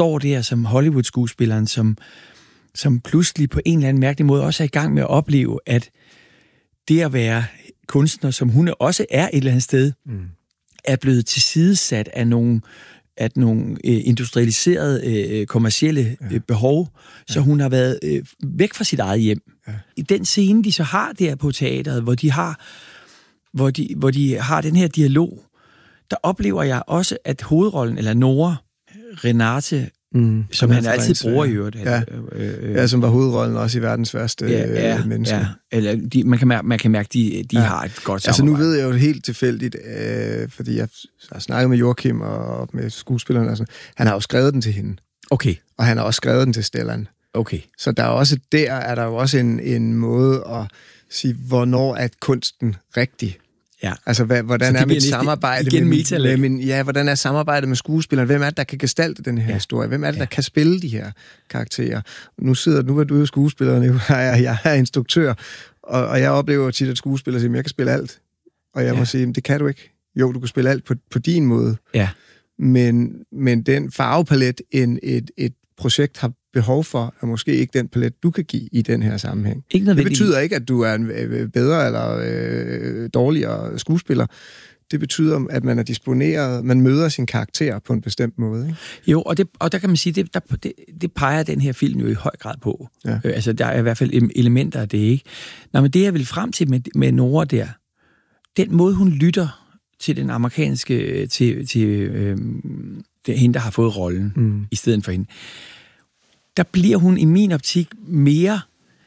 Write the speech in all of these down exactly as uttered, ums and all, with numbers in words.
står der som Hollywood-skuespilleren, som, som pludselig på en eller anden mærkelig måde også er i gang med at opleve, at det at være kunstner, som hun også er et eller andet sted, mm. er blevet tilsidesat af nogle, af nogle øh, industrialiserede, øh, kommercielle øh, behov, ja. Så hun har været øh, væk fra sit eget hjem. Ja. I den scene, de så har der på teateret, hvor de har, hvor de, hvor de har den her dialog, der oplever jeg også, at hovedrollen, eller Nora, Renate, mm, som han altid bruger i øvrigt. Ja. Øh, øh, ja, som var hovedrollen også i Verdens Værste ja, ja, menneske. Ja. Eller de, man, kan mærke, man kan mærke, at de, de ja. har et godt samarbejde. Altså nu ved jeg jo helt tilfældigt, øh, fordi jeg har snakket med Joachim og med skuespilleren og sådan. Han har jo skrevet den til hende. Okay. Og han har også skrevet den til Stellan. Okay. Så der er også der er der jo også en, en måde at sige, hvornår er kunsten rigtig. Ja. Altså, hvad, hvordan er mit samarbejde med, med min, ja, hvordan er samarbejdet med skuespilleren? Hvem er det, der kan gestalte den her ja. historie? Hvem er det, der ja. kan spille de her karakterer? Nu sidder nu er du jo skuespiller, nu er jeg, jeg er instruktør, og, og jeg oplever jo tit, at skuespillere siger, jeg kan spille alt. Og jeg ja. må sige, det kan du ikke. Jo, du kan spille alt på, på din måde. Ja. Men, men den farvepalet, en, et, et projekt har behov for, er måske ikke den palet, du kan give i den her sammenhæng. Det betyder ikke, at du er en bedre eller øh, dårligere skuespiller. Det betyder, at man er disponeret, man møder sin karakter på en bestemt måde. Ikke? Jo, og, det, og der kan man sige, det, der, det, det peger den her film jo i høj grad på. Ja. Øh, altså, der er i hvert fald elementer af det, ikke? Nå, men det, jeg vil frem til med, med Nora der, den måde, hun lytter til den amerikanske, til, til øh, det, hende, der har fået rollen, mm. i stedet for hende, der bliver hun i min optik mere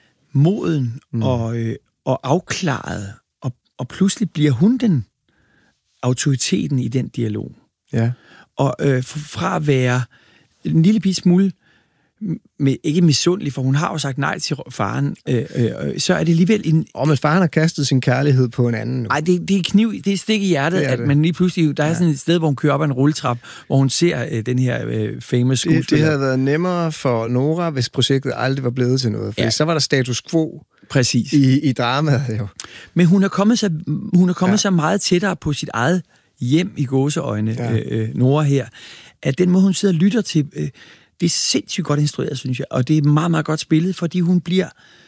moden mm. og, øh, og afklaret, og, og pludselig bliver hun den autoriteten i den dialog. Ja. Og øh, fra at være en lille bitte smule, med, ikke misundelig, for hun har jo sagt nej til faren, øh, øh, så er det alligevel en... Og men faren har kastet sin kærlighed på en anden. Nej, det, det er kniv, det er stik i hjertet, det at det. Man lige pludselig... Der er ja. sådan et sted, hvor hun kører op ad en rulletrap, hvor hun ser øh, den her øh, famous skuespiller. Det, det havde været nemmere for Nora, hvis projektet aldrig var blevet til noget, for ja. så var der status quo. Præcis. I, i dramaet, jo. Men hun er kommet så, hun er kommet ja. så meget tættere på sit eget hjem i gåseøjne, ja. øh, Nora her, at den måde, hun sidder og lytter til... Øh, det er sindssygt godt instrueret, synes jeg, og det er meget, meget godt spillet, fordi hun bliver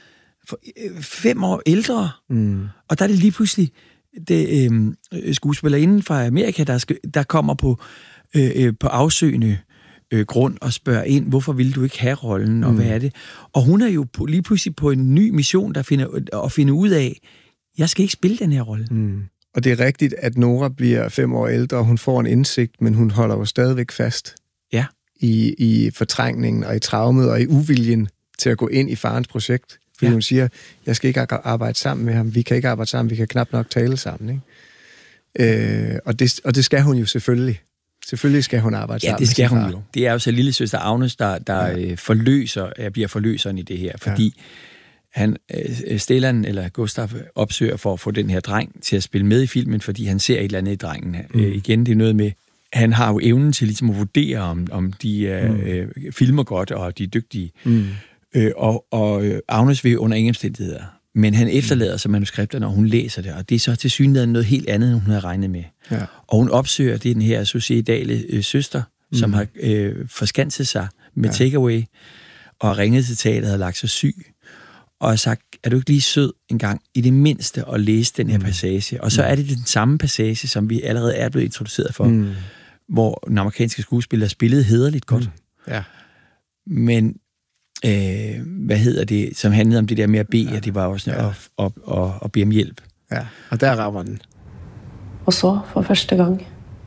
fem år ældre, mm. og der er det lige pludselig det, øh, skuespillerinden fra Amerika, der, skal, der kommer på, øh, på afsøgende øh, grund og spørger ind, hvorfor vil du ikke have rollen, og mm. hvad er det? Og hun er jo på, lige pludselig på en ny mission, der finder, at finde ud af, jeg skal ikke spille den her rolle. Mm. Og det er rigtigt, at Nora bliver fem år ældre, og hun får en indsigt, men hun holder jo stadigvæk fast. Ja. I, i fortrængningen og i traumet og i uviljen til at gå ind i farens projekt. Fordi ja. hun siger, jeg skal ikke arbejde sammen med ham, vi kan ikke arbejde sammen, vi kan knap nok tale sammen. Ikke? Øh, og, det, og det skal hun jo selvfølgelig. Selvfølgelig skal hun arbejde ja, sammen det skal med hun jo. Det er jo så lille søster Agnes, der, der ja. forløser, bliver forløseren i det her, fordi ja. han, Stellan eller Gustav opsøger for at få den her dreng til at spille med i filmen, fordi han ser et eller andet i drengen. Mm. Øh, igen, det er noget med han har jo evnen til ligesom at vurdere, om, om de øh, mm. øh, filmer godt, og de er dygtige. Mm. Øh, og, og Agnes vil under ingen omstændigheder. Men han efterlader sig manuskripterne, når hun læser det, og det er så til synligheden noget helt andet, end hun havde regnet med. Ja. Og hun opsøger, det er den her sociedale øh, søster, mm. som har øh, forskanset sig med ja. takeaway, og har ringet til teateret og lagt sig syg, og har sagt, er du ikke lige sød en gang, i det mindste, at læse den her mm. passage? Og så er det den samme passage, som vi allerede er blevet introduceret for, mm. hvor den amerikanske skuespiller spillede hæderligt godt. Mm. Ja. Men, øh, hvad hedder det, som handlede om det der med at bede, ja. og det var også ja. at, at, at, at bede om hjælp. Ja, og der rammer den. Og så, for første gang,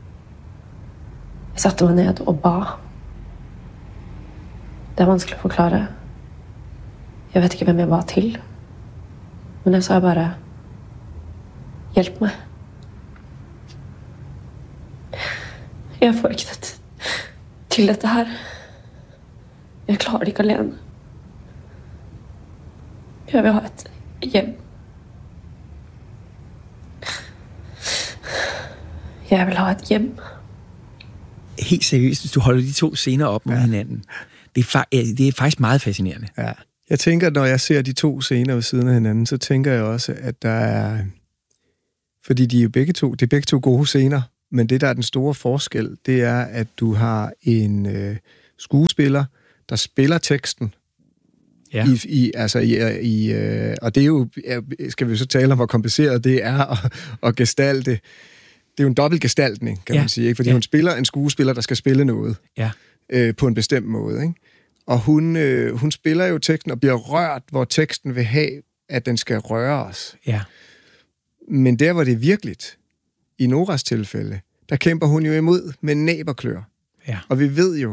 jeg satte mig ned og ba. Det er vanskelig at forklare. Jeg vet ikke, hvem jeg ba til. Men jeg sa bare, hjælp mig. Jeg får ikke det til dette her. Jeg klarer det ikke alene. Jeg vil ha et hjem. Jeg vil ha et hjem. Helt seriøst, hvis du holder de to scener op mod ja. hinanden. Det er, fa- det er faktisk meget fascinerende. Ja. Jeg tænker, når jeg ser de to scener ved siden af hinanden, så tænker jeg også, at der er... Fordi de er jo begge to, det er begge to gode scener, men det, der er den store forskel, det er, at du har en øh, skuespiller, der spiller teksten. Ja. I, i, altså i, i, øh, og det er jo, skal vi så tale om, hvor kompliceret det er at, at gestalte. Det er jo en dobbeltgestaltning, kan ja. man sige, ikke? Fordi ja. hun spiller en skuespiller, der skal spille noget ja. øh, på en bestemt måde. Ikke? Og hun, øh, hun spiller jo teksten og bliver rørt, hvor teksten vil have, at den skal røre os. Ja. Men der, hvor det er virkeligt, i Noras tilfælde, der kæmper hun jo imod med næb og klør. Ja. Og vi ved jo,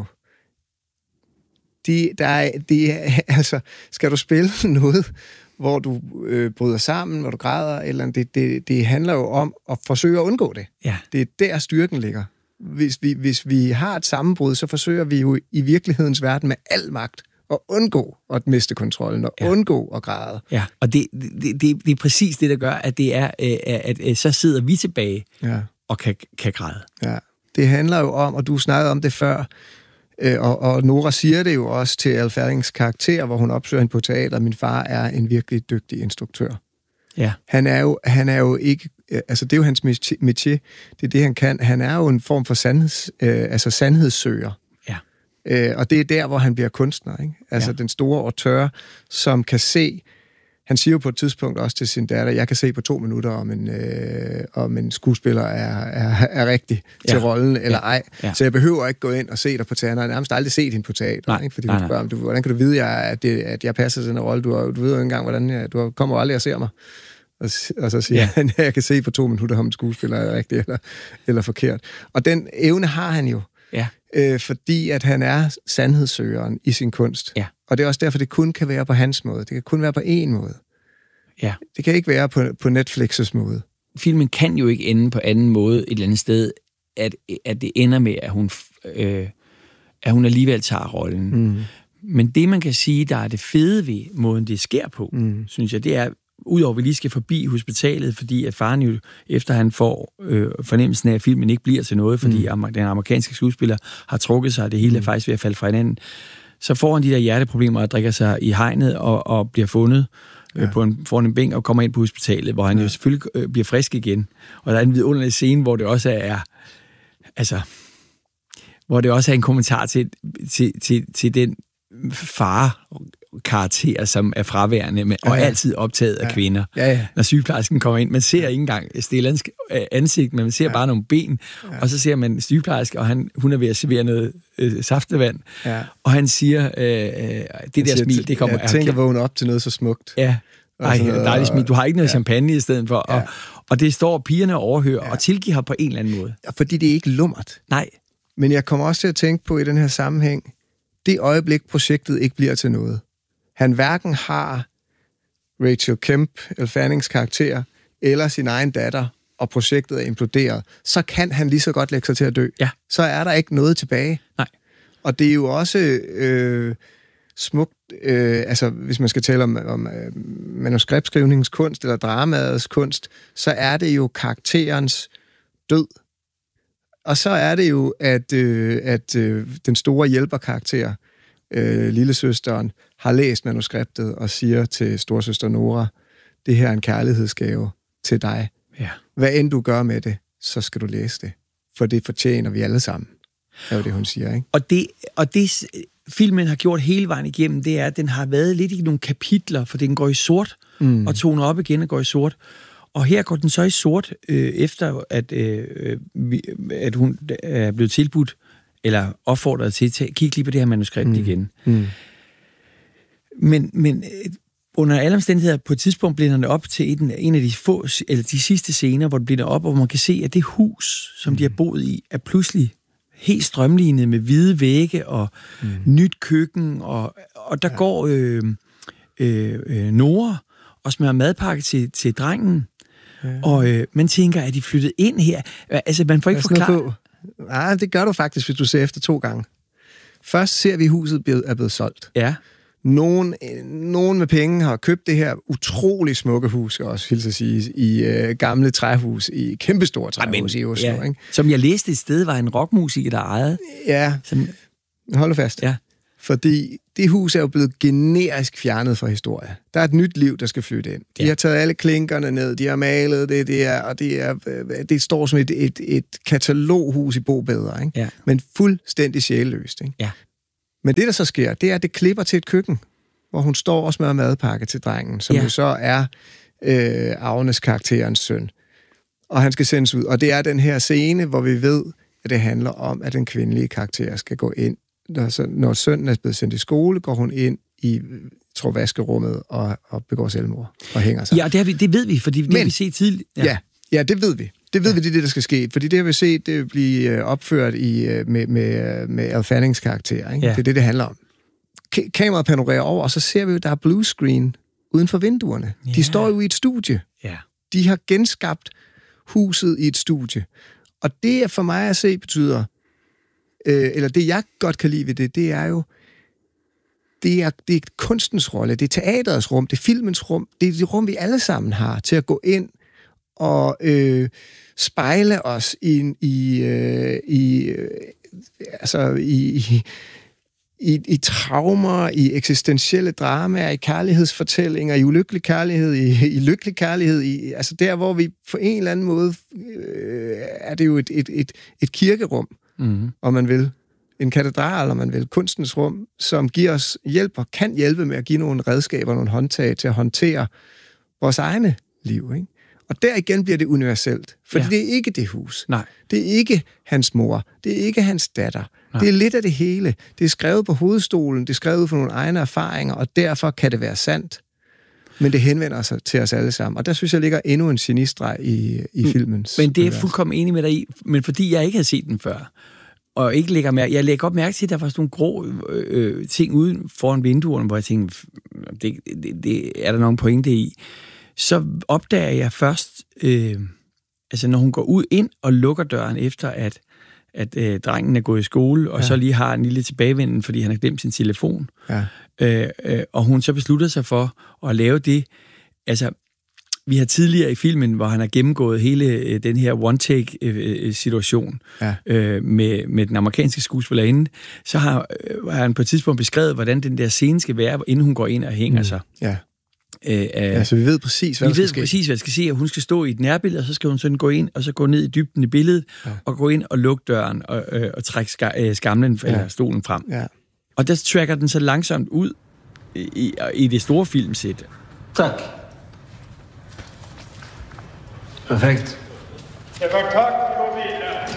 de, der er, de, altså, skal du spille noget, hvor du øh, bryder sammen, hvor du græder, eller det, det, det handler jo om at forsøge at undgå det. Ja. Det er der styrken ligger. Hvis vi, hvis vi har et sammenbrud, så forsøger vi jo i virkelighedens verden med al magt at undgå at miste kontrollen, og ja. undgå at græde. Ja, og det, det, det, det er præcis det, der gør, at det er, at, at så sidder vi tilbage ja. og kan, kan græde. Ja, det handler jo om, og du snakkede om det før, og, og Nora siger det jo også til Al Ferdings karakter, hvor hun opsøger hende på teater. Min far er en virkelig dygtig instruktør. Ja. Han er jo, han er jo ikke, altså det er jo hans métier, det er det, han kan. Han er jo en form for sandheds, øh, altså sandhedssøger. Ja. Øh, og det er der, hvor han bliver kunstner, ikke? Altså ja. den store auteur, som kan se, han siger jo på et tidspunkt også til sin datter, jeg kan se på to minutter, om en, øh, om en skuespiller er, er, er rigtig ja. til rollen, eller ja. ej. Ja. Så jeg behøver ikke gå ind og se dig på teater. Jeg har nærmest aldrig set hende på teater, nej. Ikke? Fordi nej, hun spørger, nej. Du, hvordan kan du vide, at, det, at jeg passer til den rolle? Du, du ved jo ikke engang, hvordan jeg, du kommer aldrig og ser mig. Og, og så siger ja. han, jeg kan se på to minutter, om en skuespiller er rigtig eller, eller forkert. Og den evne har han jo, ja. øh, fordi at han er sandhedssøgeren i sin kunst. Ja. Og det er også derfor, det kun kan være på hans måde. Det kan kun være på én måde. Ja. Det kan ikke være på, på Netflix's måde. Filmen kan jo ikke ende på anden måde et eller andet sted, at, at det ender med, at hun, øh, at hun alligevel tager rollen. Mm. Men det, man kan sige, der er det fede ved måden, det sker på, mm. synes jeg, det er, udover at vi lige skal forbi hospitalet, fordi at faren jo, efter han får øh, fornemmelsen af, at filmen ikke bliver til noget, fordi mm. den amerikanske skuespiller har trukket sig, og det hele mm. er faktisk ved at falde fra hinanden, så får han de der hjerteproblemer og drikker sig i hegnet og, og bliver fundet ja. på en, foran en bænk og kommer ind på hospitalet, hvor han ja. jo selvfølgelig øh, bliver frisk igen. Og der er en vidunderlig scene, hvor det også er, altså, hvor det også er en kommentar til, til, til, til den far karakter, som er fraværende, med, og ja, ja. altid optaget af ja. kvinder. Ja, ja. Når sygeplejersken kommer ind, man ser ikke engang Stellans ansigt, men man ser ja. bare nogle ben, ja. og så ser man sygeplejersken, og han, hun er ved at servere noget øh, saftevand, ja. og han siger, øh, det han der siger, smil, det kommer... Jeg tænker, at vågne op til noget så smukt. Ja, ej, dejligt smil. Du har ikke noget ja. champagne i stedet for, og, ja. og det står pigerne overhører, ja. og tilgiver på en eller anden måde. Ja, fordi det er ikke lummert. Nej. Men jeg kommer også til at tænke på i den her sammenhæng, det øjeblik, projektet ikke bliver til noget. Han hverken har Rachel Kemp, Elle Fannings karakter, eller sin egen datter, og projektet er imploderet, så kan han lige så godt lægge sig til at dø. Ja. Så er der ikke noget tilbage. Nej. Og det er jo også øh, smukt, øh, altså hvis man skal tale om, om øh, manuskriptskrivningens kunst, eller dramaets kunst, så er det jo karakterens død. Og så er det jo, at, øh, at øh, den store hjælperkarakter, øh, lillesøsteren, har læst manuskriptet og siger til storsøster Nora, det her er en kærlighedsgave til dig. Ja. Hvad end du gør med det, så skal du læse det. For det fortjener vi alle sammen. Det er jo det, hun siger, ikke? Og det, og det filmen har gjort hele vejen igennem, det er, at den har været lidt i nogle kapitler, for den går i sort, mm. og toner op igen og går i sort. Og her går den så i sort, øh, efter at, øh, at hun er blevet tilbudt, eller opfordret til at kigge lige på det her manuskript mm. igen. Mm. Men, men under alle omstændigheder, på et tidspunkt bliver den op til en, en af de få, eller de sidste scener, hvor det bliver op, og hvor man kan se, at det hus, som mm. de har boet i, er pludselig helt strømlignet med hvide vægge og mm. nyt køkken, og, og der ja. går øh, øh, øh, Nora og smører madpakke til, til drengen, ja. og øh, man tænker, at de flyttet ind her. Altså, man får ikke forklaret. Nej, det gør du faktisk, hvis du ser efter to gange. Først ser vi, at huset er blevet solgt. Ja. Nogen, nogen med penge har købt det her utrolig smukke hus, skal også hilse at sige, i øh, gamle træhus, i kæmpestore træhus i Oslo. Ja. Ikke? Som jeg læste et sted, var en rockmusiker, der ejede. Ja, som... hold fast. Ja. Fordi det hus er jo blevet generisk fjernet fra historie. Der er et nyt liv, der skal flytte ind. De ja. har taget alle klinkerne ned, de har malet det, det er, og det, er, det står som et, et, et kataloghus i Bo Bedre, ikke? Ja. Men fuldstændig sjælløst. Ikke? Ja. Men det, der så sker, det er, at det klipper til et køkken, hvor hun står også med madpakke til drengen, som ja. jo så er øh, Agnes karakterens søn. Og han skal sendes ud. Og det er den her scene, hvor vi ved, at det handler om, at den kvindelige karakter skal gå ind. Når, så, når sønnen er blevet sendt i skole, går hun ind i, tror, vaskerummet og, og begår selvmord og hænger sig. Ja, det, har vi, det ved vi, fordi det Men, har vi set tidligt. Ja. ja, ja, det ved vi. Det ved ja. vi, det er det, der skal ske. Fordi det har vi set, det vil blive opført i, med, med, med Al Fannings karakter. Ikke? Ja. Det er det, det handler om. K- kameraet panorerer over, og så ser vi jo, der er blue screen uden for vinduerne. Ja. De står jo i et studie. Ja. De har genskabt huset i et studie. Og det er for mig at se betyder, øh, eller det jeg godt kan lide ved det, det er jo, det er, det er kunstens rolle, det er teaterets rum, det er filmens rum, det er det rum, vi alle sammen har til at gå ind og øh, spejle os i, i, øh, i, øh, altså i, i, i, i traumer, i eksistentielle dramaer, i kærlighedsfortællinger, i ulykkelig kærlighed, i, i lykkelig kærlighed, i, altså der, hvor vi på en eller anden måde, øh, er det jo et, et, et, et kirkerum, mm-hmm. om man vil, en katedral, om man vil, kunstens rum, som giver os hjælp og kan hjælpe med at give nogle redskaber, nogle håndtag til at håndtere vores egne liv, ikke? Og der igen bliver det universelt, for ja. det er ikke det hus. Nej. Det er ikke hans mor. Det er ikke hans datter. Nej. Det er lidt af det hele. Det er skrevet på hovedstolen, det er skrevet ud fra nogle egne erfaringer, og derfor kan det være sandt. Men det henvender sig til os alle sammen. Og der synes jeg ligger endnu en genistreg i, i mm. filmens Men det er univers. fuldkommen enig med dig i, men fordi jeg ikke havde set den før, og ikke lægger mærke, jeg lægger op mærke til, at der var sådan nogle grå øh, ting uden foran vinduerne, hvor jeg tænkte, det, det, det er der nogen pointe i. Så opdager jeg først, øh, altså når hun går ud ind og lukker døren efter, at, at øh, drengen er gået i skole, og ja. så lige har en lille tilbagevenden, fordi han har glemt sin telefon. Ja. Øh, øh, og hun så beslutter sig for at lave det. Altså, vi har tidligere i filmen, hvor han har gennemgået hele øh, den her one-take-situation øh, ja. øh, med, med den amerikanske skuespillerinde, så har, øh, har han på et tidspunkt beskrevet, hvordan den der scene skal være, inden hun går ind og hænger mm. sig. Ja. Øh, ja, så vi ved præcis, hvad vi der skal ved ske. præcis, hvad der skal ske, og hun skal stå i et nærbillede, og så skal hun sådan gå ind, og så gå ned i dybden i billedet, ja. og gå ind og lukke døren, og, øh, og trække ska- øh, skamlen, ja. eller stolen frem. Ja. Og der tracker den så langsomt ud i, i, i det store filmsæt. Tak. Perfekt. Ja, tak. Gå videre.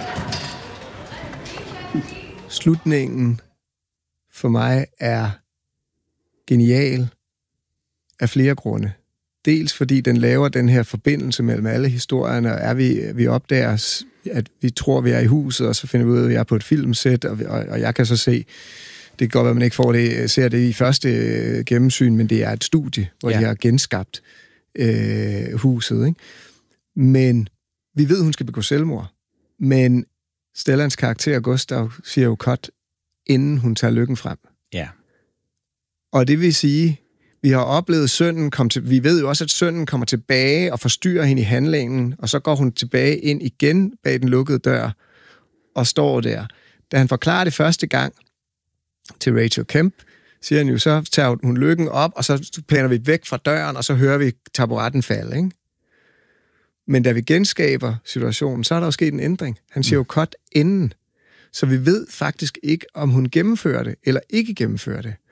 Slutningen for mig er genial af flere grunde. Dels fordi den laver den her forbindelse mellem alle historierne, og er vi, vi opdager, at vi tror, vi er i huset, og så finder vi ud af, at vi er på et filmsæt, og, og, og jeg kan så se, det kan godt være, at man ikke får det, ser det i første øh, gennemsyn, men det er et studie, hvor ja. de har genskabt øh, huset, ikke? Men vi ved, hun skal begå selvmord. Men Stellans karakter, Gustav, siger jo cut, inden hun tager lykken frem. Ja. Og det vil sige, vi har oplevet sønnen komme til... Vi ved jo også, at sønnen kommer tilbage og forstyrrer hende i handlingen, og så går hun tilbage ind igen bag den lukkede dør og står der. Da han forklarer det første gang til Rachel Kemp, siger han jo, så tager hun lykken op, og så planer vi væk fra døren, og så hører vi taburetten falde, ikke? Men da vi genskaber situationen, så er der jo sket en ændring. Han siger jo cut inden. Så vi ved faktisk ikke, om hun gennemfører det, eller ikke gennemfører det.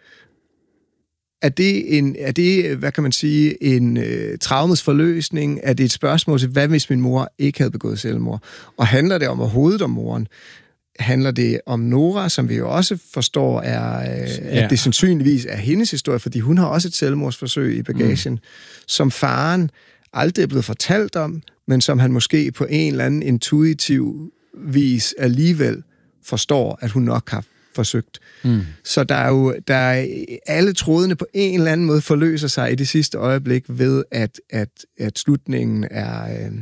Er det, en, er det hvad kan man sige, en øh, traumes forløsning? Er det et spørgsmål til, hvad hvis min mor ikke havde begået selvmord? Og handler det om overhovedet om moren? Handler det om Nora, som vi jo også forstår, er, øh, ja. at det sandsynligvis er hendes historie, fordi hun har også et selvmordsforsøg i bagagen, mm. som faren aldrig er blevet fortalt om, men som han måske på en eller anden intuitiv vis alligevel forstår, at hun nok har forsøgt. Mm. Så der er jo der er, alle trådene på en eller anden måde forløser sig i det sidste øjeblik ved, at, at, at slutningen er, øh,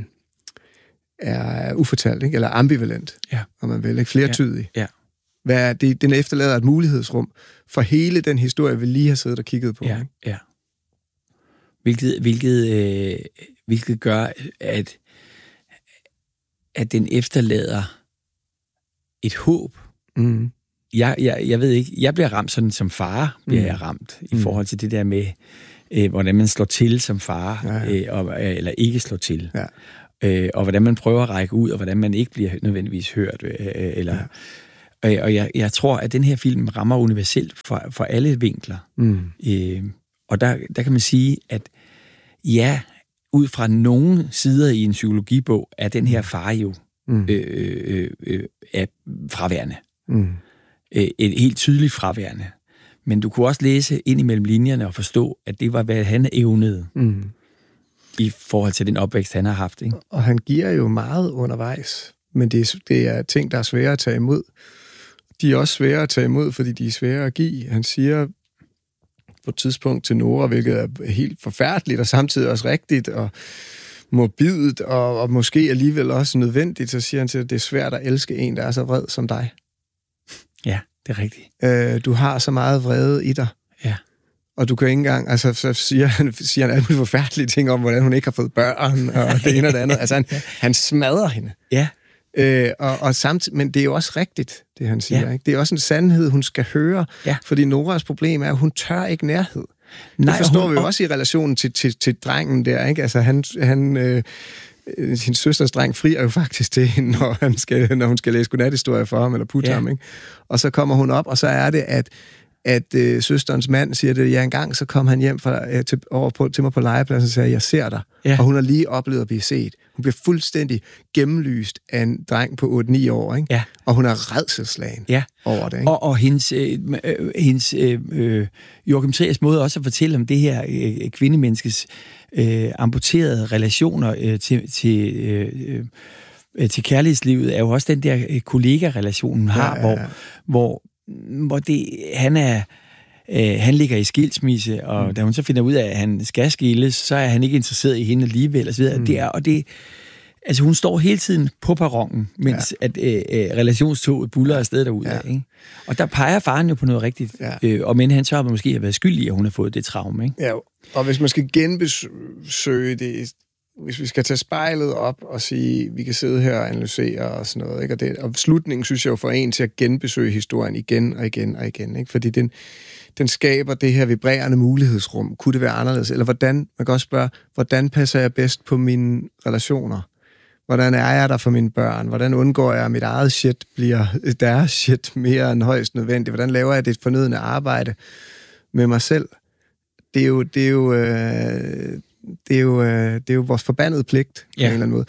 er ufortalt, ikke? Eller ambivalent, ja. om man vil, ikke? Flertydig. Ja. Ja. Hvad, det, den efterlader et mulighedsrum for hele den historie, vi lige har siddet og kigget på. Ja, ikke? ja. Hvilket, hvilket, øh, hvilket gør, at, at den efterlader et håb. Mm. Jeg, jeg, jeg ved ikke, jeg bliver ramt sådan som far, bliver mm. jeg ramt, i mm. forhold til det der med, øh, hvordan man slår til som far, ja, ja. Øh, og, eller ikke slår til. Ja. Øh, og hvordan man prøver at række ud, og hvordan man ikke bliver nødvendigvis hørt. Øh, eller, ja. Og, og jeg, jeg tror, at den her film rammer universelt for, for alle vinkler. Mm. Øh, og der, der kan man sige, at ja, ud fra nogle sider i en psykologibog, er den her far jo mm. øh, øh, øh, er fraværende. Mm. Øh, et helt tydeligt fraværende. Men du kunne også læse ind imellem linjerne og forstå, at det var, hvad han evnede mm. i forhold til den opvækst, han har haft. Ikke? Og han giver jo meget undervejs, men det er, det er ting, der er svære at tage imod. De er også svære at tage imod, fordi de er svære at give. Han siger på et tidspunkt til Nora, hvilket er helt forfærdeligt, og samtidig også rigtigt, og morbidt, og, og måske alligevel også nødvendigt, så siger han til, at det er svært at elske en, der er så vred som dig. Ja, det er rigtigt. Øh, du har så meget vrede i dig. Ja. Og du kan ikke engang, altså så siger han, siger han alle mulige forfærdelige ting om, hvordan hun ikke har fået børn, og det ene og det andet. Altså han, han smadrer hende. Ja. Øh, og, og samtidig, men det er jo også rigtigt, det han siger. Ja. Ikke? Det er også en sandhed, hun skal høre, ja. Fordi Noras problem er, at hun tør ikke nærhed. Nej, det forstår hun, vi jo også i relationen til, til, til drengen der. Ikke? Altså han... han øh, sin søsters dreng frier jo faktisk til hende, når, han skal, når hun skal læse godnathistorie for ham, eller putte ja. ham, ikke? Og så kommer hun op, og så er det, at, at øh, søsterens mand siger det, ja, engang så kom han hjem fra, øh, til, over på, til mig på legepladsen og sagde, jeg ser dig. Ja. Og hun har lige oplevet at blive set. Hun bliver fuldstændig gennemlyst af en dreng på otte ni år, ikke? Ja. Og hun er rædselsslagen ja. over det, ikke? Og, og hendes, øh, øh, hendes øh, Joachim Triers måde også at fortælle om det her øh, kvindemenneskes øh, amputerede relationer øh, til, til, øh, øh, til kærlighedslivet, er jo også den der øh, kollega-relation, hun har, ja, ja, ja. hvor, hvor, hvor det, han er... Øh, han ligger i skilsmisse, og mm. da hun så finder ud af, at han skal skilles, så er han ikke interesseret i hende alligevel, og så videre. Mm. Det er, og det, altså hun står hele tiden på perronen, mens ja. at øh, relationstoget buller afsted derude. Ja. Ikke? Og der peger faren jo på noget rigtigt, ja. øh, og men han så har måske have været skyldig, at hun har fået det traume. Ikke? Ja, og hvis man skal genbesøge det, hvis vi skal tage spejlet op og sige, vi kan sidde her og analysere og sådan noget, ikke? Og, det, og slutningen synes jeg jo får en til at genbesøge historien igen og igen og igen, ikke? Fordi den den skaber det her vibrerende mulighedsrum. Kunne det være anderledes? Eller hvordan, man kan også spørge, hvordan passer jeg bedst på mine relationer? Hvordan er jeg der for mine børn? Hvordan undgår jeg, at mit eget shit bliver deres shit mere end højst nødvendigt? Hvordan laver jeg det fornødne arbejde med mig selv? Det er jo, det er jo, øh, det er jo, øh, det er jo vores forbandede pligt, ja. På en eller anden måde.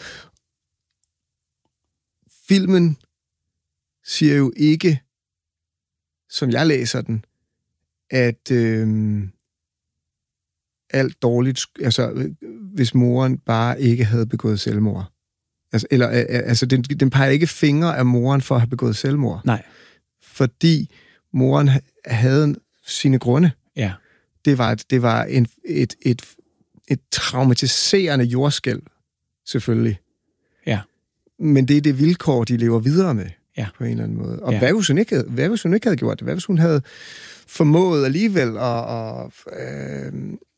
Filmen siger jo ikke, som jeg læser den, at øh, alt dårligt, altså hvis moren bare ikke havde begået selvmord. Altså, eller, altså den, den peger ikke fingre af moren for at have begået selvmord. Nej. Fordi moren havde sine grunde. Ja. Det var, det var en, et, et, et traumatiserende jordskælv, selvfølgelig. Ja. Men det er det vilkår, de lever videre med. Ja. På en eller anden måde. Og ja. hvad, hvis hun ikke havde, hvad hvis hun ikke havde gjort det? Hvad hvis hun havde formået alligevel at, at øh,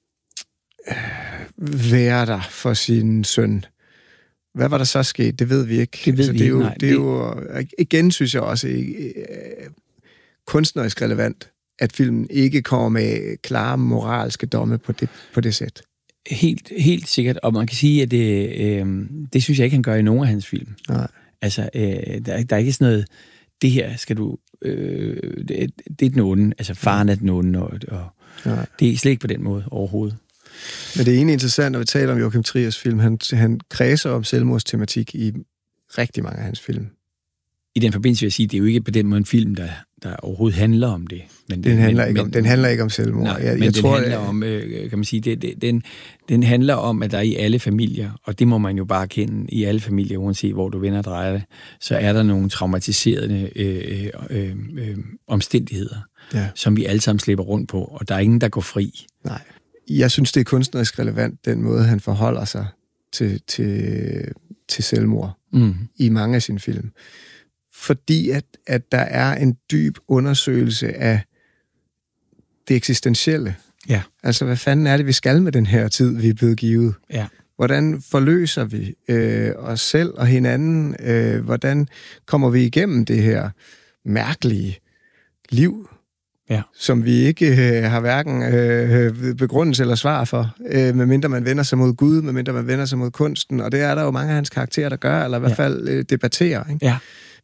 øh, være der for sin søn? Hvad var der så sket? Det ved vi ikke. Det ved altså, vi det er ikke, jo, nej. Det er jo, igen synes jeg også, øh, kunstnerisk relevant, at filmen ikke kommer med klare moralske domme på det, på det sæt. Helt, helt sikkert, og man kan sige, at det, øh, det synes jeg ikke, han gør i nogen af hans film. Nej. Altså, øh, der, der er ikke sådan noget, det her skal du, øh, det, det er den onde, altså faren er den onde, og, og det er slet ikke på den måde overhovedet. Men det er egentlig interessant, når vi taler om Joachim Triers film, han, han kredser om selvmordstematik i rigtig mange af hans film. I den forbindelse vil jeg sige, det er jo ikke på den måde en film, der, der overhovedet handler om det. Men den, handler men, ikke om, den handler ikke om selvmord. Nej, jeg, men jeg den tror, handler jeg... om, øh, kan man sige, det, det, den, den handler om, at der er i alle familier, og det må man jo bare kende, i alle familier, uanset hvor du vender og drejer det, så er der nogle traumatiserende øh, øh, øh, omstændigheder, ja. Som vi alle sammen slipper rundt på, og der er ingen, der går fri. Nej. Jeg synes, det er kunstnerisk relevant, den måde, han forholder sig til, til, til selvmord mm. i mange af sine film. Fordi at, at der er en dyb undersøgelse af det eksistentielle. Ja. Altså, hvad fanden er det, vi skal med den her tid, vi er blevet givet? Ja. Hvordan forløser vi øh, os selv og hinanden? Øh, hvordan kommer vi igennem det her mærkelige liv, ja. Som vi ikke øh, har hverken øh, begrundelse eller svar for, øh, medmindre man vender sig mod Gud, medmindre man vender sig mod kunsten, og det er der jo mange af hans karakterer, der gør, eller i hvert fald øh, debatterer. Ikke? Ja.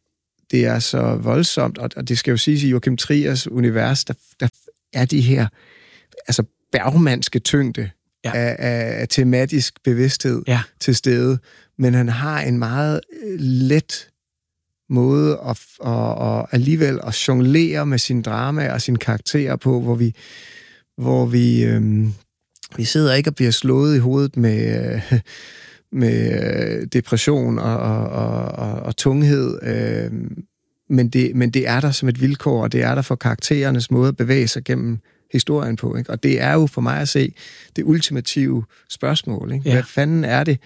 det er så voldsomt, og, og det skal jo siges, i Joachim Triers univers, der, der er de her altså bergmandske tyngde ja. af, af, af tematisk bevidsthed ja. til stede, men han har en meget let måde at, at, at alligevel at jonglere med sin drama og sine karakterer på, hvor vi, hvor vi, øhm, vi sidder ikke og bliver slået i hovedet med, øh, med depression og, og, og, og, og tunghed, øh, men, det, men det er der som et vilkår, og det er der for karakterernes måde at bevæge sig gennem historien på. Ikke? Og det er jo for mig at se det ultimative spørgsmål. Ikke? Ja. Hvad fanden er det,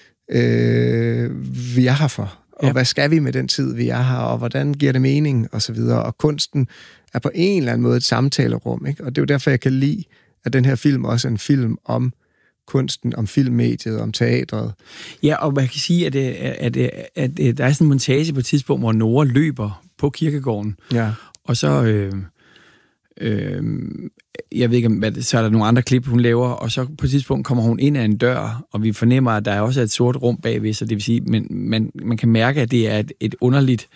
øh, vi er her for? Og ja. hvad skal vi med den tid, vi er her? Og hvordan giver det mening? Og så videre. Og kunsten er på en eller anden måde et samtalerum. Ikke? Og det er jo derfor, jeg kan lide, at den her film også er en film om kunsten, om filmmediet, om teatret. Ja, og man kan sige, at, at, at, at, at der er sådan en montage på et tidspunkt, hvor Nora løber på kirkegården. Ja. Og så... Øh, øh, jeg ved ikke, hvad det, så er der nogle andre klip, hun laver, og så på et tidspunkt kommer hun ind ad en dør, og vi fornemmer, at der også er et sort rum bagved, så det vil sige, men man, man kan mærke, at det er et, et underligt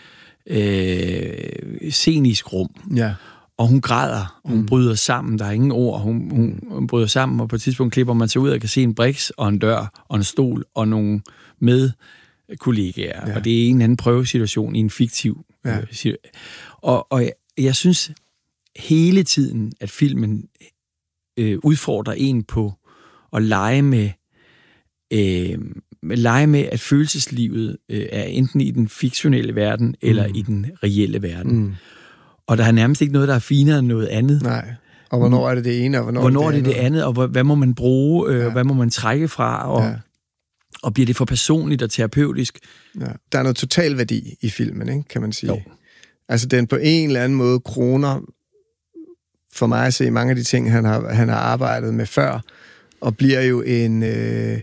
øh, scenisk rum. Ja. Og hun græder, hun mm. bryder sammen, der er ingen ord, hun, hun, hun bryder sammen, og på et tidspunkt klipper man sig ud og kan se en briks og en dør og en stol og nogle medkollegaer, ja. og det er en anden prøvesituation i en fiktiv ja. øh, situation. Og, og jeg, jeg synes hele tiden, at filmen øh, udfordrer en på at lege med, øh, lege med, at følelseslivet øh, er enten i den fiktionelle verden, mm. eller i den reelle verden. Mm. Og der er nærmest ikke noget, der er finere end noget andet. Nej. Og hvornår er det det ene, og hvornår, hvornår er det det andet, andet og hvad, hvad må man bruge, øh, ja. hvad må man trække fra, og, ja. og bliver det for personligt og terapeutisk? Ja. Der er noget totalværdi i filmen, ikke, kan man sige. Jo. Altså, den på en eller anden måde kroner for mig at se mange af de ting, han har, han har arbejdet med før, og bliver jo en, øh,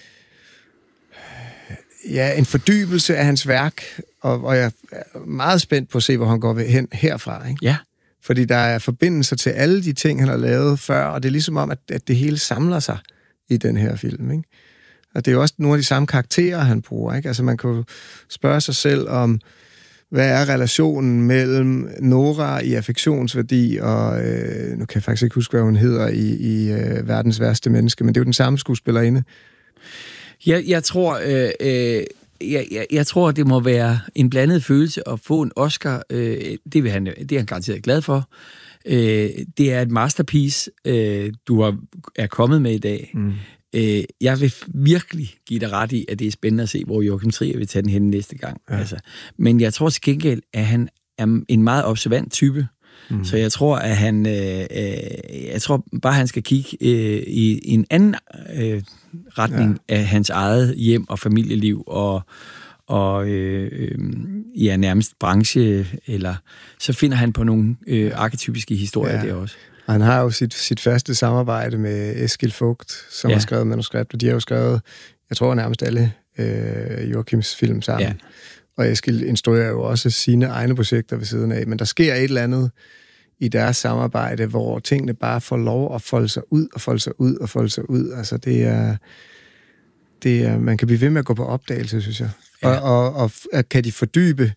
ja, en fordybelse af hans værk, og, og jeg er meget spændt på at se, hvor han går hen herfra. Ikke? Ja. Fordi der er forbindelser til alle de ting, han har lavet før, og det er ligesom om, at, at det hele samler sig i den her film. Ikke? Og det er jo også nogle af de samme karakterer, han bruger. Ikke? Altså man kan jo spørge sig selv om, hvad er relationen mellem Nora i affektionsværdi, og øh, nu kan jeg faktisk ikke huske, hvad hun hedder i, i øh, Verdens værste menneske, men det er jo den samme skuespillerinde. Jeg, jeg tror, øh, øh, jeg, jeg, jeg tror, det må være en blandet følelse at få en Oscar. Øh, det, vil han, det er han garanteret glad for. Øh, det er et masterpiece, øh, du har, er kommet med i dag. Mm. Øh, jeg vil virkelig give dig ret i, at det er spændende at se, hvor Joachim Trier vil tage den hen næste gang. Ja. Altså. Men jeg tror til gengæld, at han er en meget observant type. Mm. Så jeg tror, at han, øh, øh, jeg tror bare, han skal kigge øh, i, i en anden øh, retning ja. af hans eget hjem og familieliv og og øh, ja, nærmest branche, eller så finder han på nogle øh, arketypiske historier ja. der også. Og han har jo sit, sit første samarbejde med Eskil Vogt, som ja. har skrevet manuskript, og de har jo skrevet, jeg tror nærmest alle øh, Joachims film sammen. Ja. Og Eskil instruerer jo også sine egne projekter ved siden af, men der sker et eller andet i deres samarbejde, hvor tingene bare får lov at folde sig ud, og folde sig ud, og folde sig ud. Altså det er, det er, man kan blive ved med at gå på opdagelse, synes jeg. Ja. Og, og, og, og kan de fordybe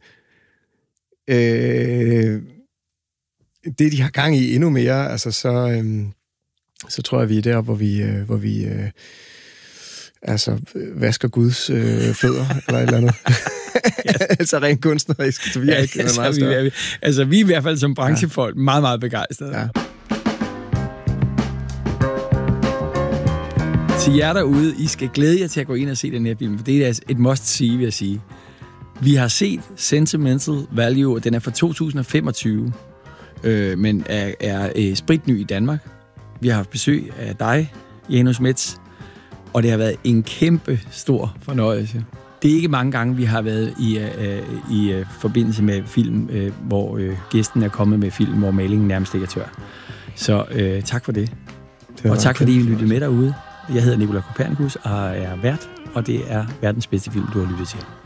øh, det, de har gang i endnu mere, altså så, øh, så tror jeg, vi er der, hvor vi, øh, hvor vi øh, altså vasker Guds øh, fødder, eller et eller andet. Ja. Altså rent kunstnerisk, så vi er ikke ja, altså, meget større. Vi er, altså vi er i hvert fald som branchefolk ja. meget, meget begejstrede. Ja. Til jer derude, I skal glæde jer til at gå ind og se den her film, for det er et must-see, vil jeg sige. Vi har set Sentimental Value, og den er fra to tusind og femogtyve, øh, men er, er øh, spritny i Danmark. Vi har haft besøg af dig, Janus Metz, og det har været en kæmpe stor fornøjelse. Det er ikke mange gange, vi har været i, øh, i øh, forbindelse med film, øh, hvor øh, gæsten er kommet med film, hvor malingen nærmest ikke er tør. Så øh, tak for det. det og tak fordi I lyttede med derude. Jeg hedder Nicolai Kopernikus og er vært, og det er verdens bedste film, du har lyttet til.